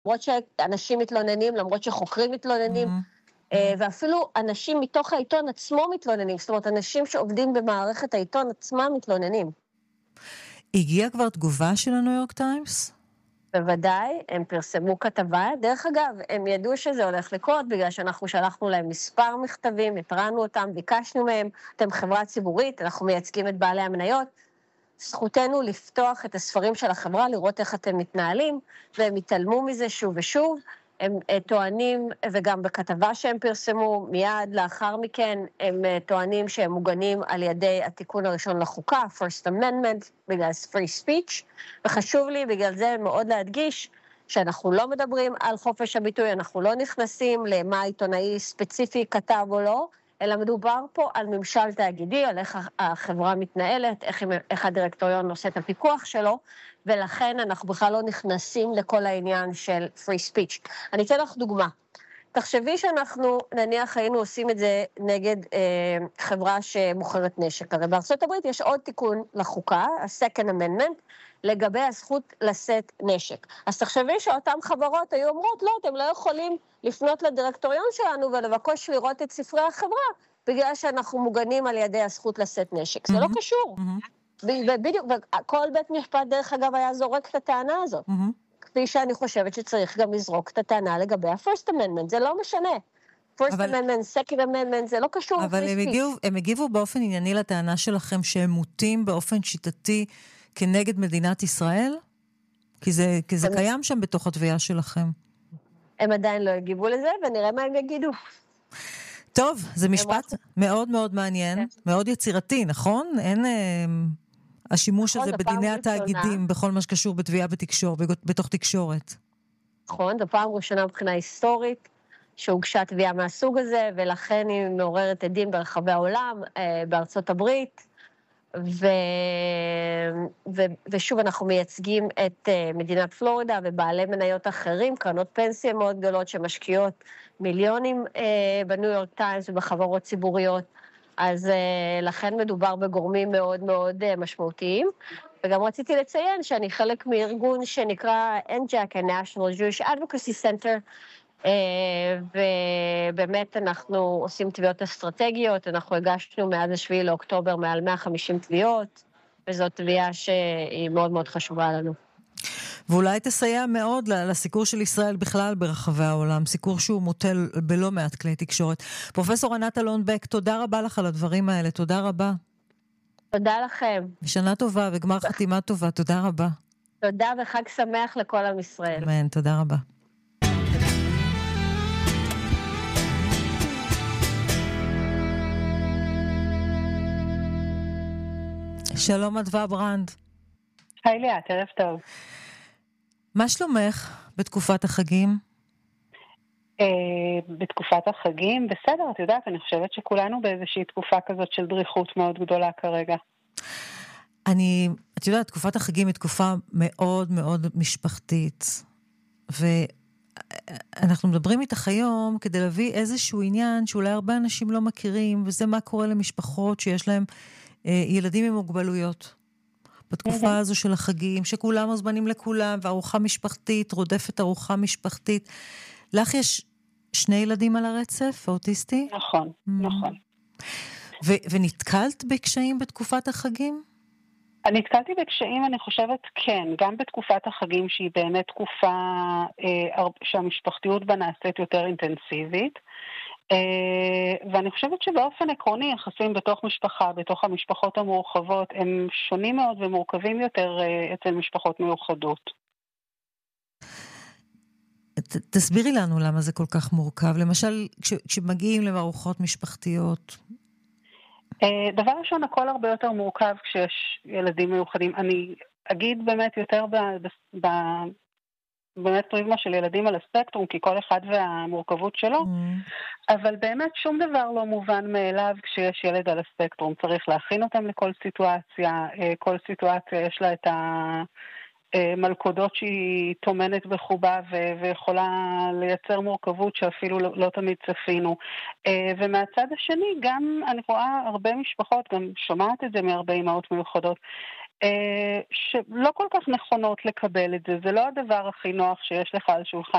למרות שאנשים מתלוננים, למרות שחוקרים מתלוננים, ואפילו אנשים מתוך העיתון עצמו מתלוננים, זאת אומרת, אנשים שעובדים במערכת העיתון עצמם מתלוננים. הגיעה כבר תגובה של הניו יורק טיימס? בוודאי, הם פרסמו כתבה. דרך אגב, הם ידעו שזה הולך לקרות, בגלל שאנחנו שלחנו להם מספר מכתבים, התרענו אותם, ביקשנו מהם, אתם חברה ציבורית, אנחנו מייצגים את בעלי המניות, זכותנו לפתוח את הספרים של החברה, לראות איך אתם מתנהלים, והם התעלמו מזה שוב ושוב, הם טוענים, וגם בכתבה שהם פרסמו, מיד לאחר מכן, הם טוענים שהם מוגנים על ידי התיקון הראשון לחוקה, First Amendment, בגלל free speech, וחשוב לי בגלל זה מאוד להדגיש, שאנחנו לא מדברים על חופש הביטוי, אנחנו לא נכנסים למה עיתונאי ספציפי כתב או לא, אלא מדובר פה על ממשל תאגידי, על איך החברה מתנהלת, איך הדירקטוריון עושה את הפיקוח שלו, ולכן אנחנו בכלל לא נכנסים לכל העניין של free speech. אני אתן לך דוגמה. תחשבי שאנחנו, נניח, היינו עושים את זה נגד חברה שמוכרת נשק. הרי בארצות הברית יש עוד תיקון לחוקה, ה-Second Amendment, לגבי הזכות לשאת נשק. אז תחשבי שאותן חברות היו אומרות, לא, אתם לא יכולים לפנות לדירקטוריון שלנו ולבקש לראות את ספרי החברה, בגלל שאנחנו מוגנים על ידי הזכות לשאת נשק. זה לא קשור. ובדיוק, כל בית משפט דרך אגב היה זורק את הטענה הזאת. כפי שאני חושבת שצריך גם לזרוק את הטענה לגבי ה-First Amendment, זה לא משנה. First Amendment, Second Amendment, זה לא קשור. אבל הם הגיבו באופן ענייני לטענה שלכם שהם מוטים באופן שיטתי כנגד מדינת ישראל? כי זה קיים שם בתוך התביעה שלכם. הם עדיין לא הגיבו לזה, ונראה מה הם יגידו. טוב, זה משפט מאוד מאוד מעניין, מאוד יצירתי, נכון? אין השימוש הזה בדיני התאגידים, בכל מה שקשור בתביעה בתוך תקשורת. נכון, זו פעם ראשונה מבחינה היסטורית, שהוגשה תביעה מהסוג הזה, ולכן היא מעוררת עדים ברחבי העולם, בארצות הברית, ושוב אנחנו מייצגים את מדינת פלורידה ובעלי מניות אחרים, קרנות פנסיה מאוד גדולות שמשקיעות מיליונים בניו יורק טיימס ובחברות ציבוריות, אז לכן מדובר בגורמים מאוד מאוד משמעותיים, וגם רציתי לציין שאני חלק מארגון שנקרא NJAC, National Jewish Advocacy Center, ובאמת אנחנו עושים תביעות אסטרטגיות, אנחנו הגשנו מאז 7 לאוקטובר מעל 150 תביעות, וזאת תביעה שהיא מאוד מאוד חשובה לנו. ואולי תסייע מאוד לסיקור של ישראל בכלל ברחבי העולם, סיקור שהוא מוטל בלא מעט כלי תקשורת. פרופסור ענת אלון-בק, תודה רבה לך על הדברים האלה, תודה רבה. תודה לכם. ושנה טובה וגמר חתימה טובה, תודה רבה. תודה וחג שמח לכל עם ישראל. אמן, תודה רבה. שלום אדווה ברנד. היי ליאת, ערב טוב. מה שלומך בתקופת החגים? בתקופת החגים, בסדר, את יודעת, אני חושבת שכולנו באיזושהי תקופה כזאת של דריכות מאוד גדולה כרגע. את יודעת, תקופת החגים היא תקופה מאוד מאוד משפחתית, ואנחנו מדברים איתך היום כדי להביא איזשהו עניין שאולי הרבה אנשים לא מכירים, וזה מה קורה למשפחות שיש להם ילדים עם מוגבלויות. בתקופה הזו של החגים, שכולם מוזמנים לכולם, וארוחה משפחתית, רודפת ארוחה משפחתית. לך יש 2 ילדים על הרצף, האוטיסטי? נכון, נכון. ונתקלת בקשיים בתקופת החגים? אני נתקלתי בקשיים, אני חושבת כן, גם בתקופת החגים שהיא באמת תקופה שהמשפחתיות בה נעשית יותר אינטנסיבית, ואני חושבת שבאופן עקרוני יחסים בתוך משפחה, בתוך המשפחות המורחבות, הם שונים מאוד ומורכבים יותר אצל משפחות מיוחדות. תסבירי לנו למה זה כל כך מורכב, למשל כשמגיעים לארוחות משפחתיות. דבר ראשון, הכל הרבה יותר מורכב כשיש ילדים מיוחדים. אני אגיד באמת יותר באמת פריזמה של ילדים על הספקטרום, כי כל אחד והמורכבות שלו, אבל באמת שום דבר לא מובן מאליו כשיש ילד על הספקטרום. צריך להכין אותם לכל סיטואציה, כל סיטואציה יש לה את המלכודות שהיא תומנת בחובה ויכולה לייצר מורכבות שאפילו לא תמיד צפינו. ומהצד השני גם אני רואה הרבה משפחות, גם שומעת את זה מהרבה אמהות מיוחדות, שלא כל כך נכונות לקבל את זה. זה לא הדבר הכי נוח שיש לך על שולחן